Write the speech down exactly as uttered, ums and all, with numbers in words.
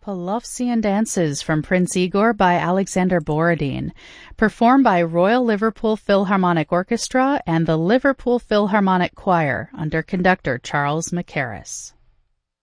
Pavlovian Dances from Prince Igor by Alexander Borodin, performed by Royal Liverpool Philharmonic Orchestra and the Liverpool Philharmonic Choir under conductor Charles Mackerras.